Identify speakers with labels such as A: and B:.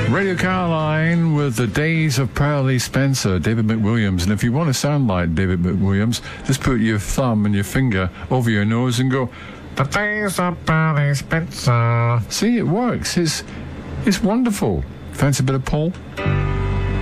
A: Radio Caroline with the Days of Pearly Spencer, David McWilliams. And if you want to sound like David McWilliams, just put your thumb and your finger over your nose and go, the Days of Pearly Spencer. See, it works. It's wonderful. Fancy a bit of Paul?